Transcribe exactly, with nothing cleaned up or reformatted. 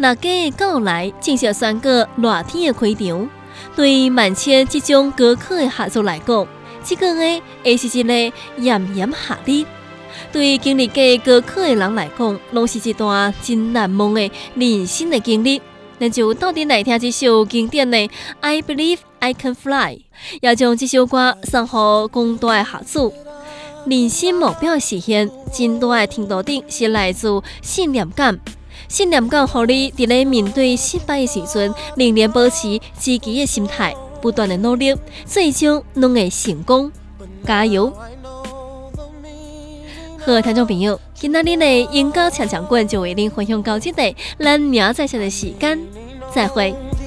那个到来正式宣告热天的开场。对万千这种高考的学族来讲，这个月会是一个炎炎夏日。对经历过高考的人来讲，拢是一段真难忘的人生的经历。咱就到底来听这首经典的《I Believe I Can Fly》，也将这首歌送给广大的学子。人生目标的实现，真大的程度顶是来自信念感。信念感，让你伫咧面对失败的时阵，仍然保持积极的心态，不断的努力，最终拢会成功。加油！好，听众朋友，今仔日的演讲强强馆就为您分享到这里，咱明仔载的时间再会。